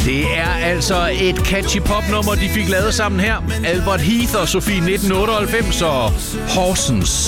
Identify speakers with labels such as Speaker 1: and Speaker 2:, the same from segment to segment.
Speaker 1: Det er altså et catchy popnummer, de fik lavet sammen her. Albert Heath og Sofie 1998 og Horsens.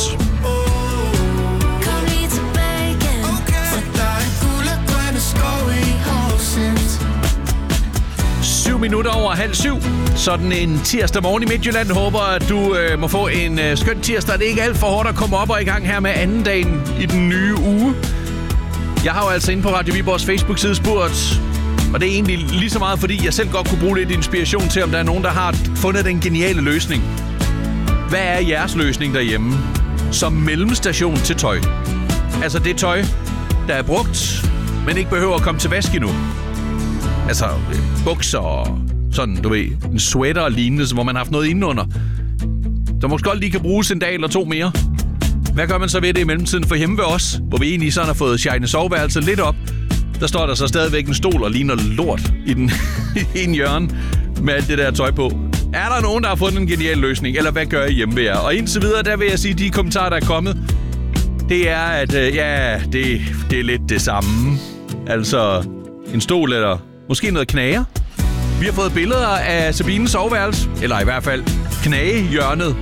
Speaker 1: 7:07. Sådan en tirsdag morgen i Midtjylland. Håber, at du må få en skøn tirsdag. Det er ikke alt for hårdt at komme op og i gang her med anden dagen i den nye uge. Jeg har jo altså inde på Radio Viborgs Facebook-side spurgt, og det er egentlig lige så meget, fordi jeg selv godt kunne bruge lidt inspiration til, om der er nogen, der har fundet den geniale løsning. Hvad er jeres løsning derhjemme som mellemstation til tøj? Altså det tøj, der er brugt, men ikke behøver at komme til vask endnu. Altså bukser og sådan, du ved, en sweater og lignende, hvor man har haft noget indenunder. Der måske godt lige kan bruges en dag eller to mere. Hvad gør man så ved det i mellemtiden for hjemme ved os, hvor vi egentlig sådan har fået shine soveværelset lidt op? Der står der så stadigvæk en stol og ligner lort i den ene hjørne med alt det der tøj på. Er der nogen, der har fundet en genial løsning, eller hvad gør I hjemme ved jer? Og indtil videre, der vil jeg sige, de kommentarer, der er kommet, det er, at det er lidt det samme. Altså en stol eller måske noget knager. Vi har fået billeder af Sabines soveværelse, eller i hvert fald knagehjørnet.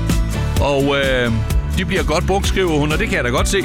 Speaker 1: Og de bliver godt brugt, skriver hun, og det kan jeg da godt se.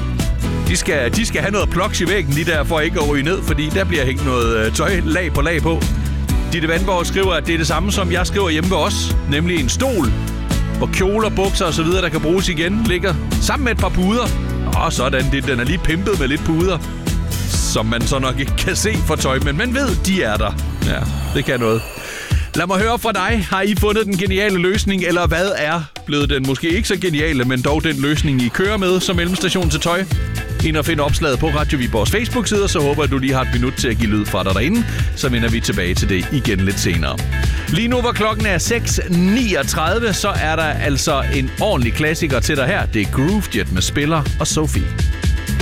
Speaker 1: De skal have noget plugs i væggen, de der, for ikke at ryge ned, fordi der bliver hængt noget tøj lag på. Ditte Vandborg skriver, at det er det samme, som jeg skriver hjemme ved os, nemlig en stol, hvor kjoler, bukser og så videre, der kan bruges igen, ligger sammen med et par puder. Og sådan, den er lige pimpet med lidt puder, som man så nok ikke kan se for tøj, men man ved, de er der. Ja, det kan noget. Lad mig høre fra dig. Har I fundet den geniale løsning, eller hvad er blevet den måske ikke så geniale, men dog den løsning, I kører med som mellemstation til tøj? Ind og finde opslaget på Radio Viborgs Facebook-side, så håber jeg, at du lige har et minut til at give lyd fra dig derinde. Så vender vi tilbage til det igen lidt senere. Lige nu, hvor klokken er 6:39, så er der altså en ordentlig klassiker til dig her. Det er Groove Jet med Spiller og Sophie.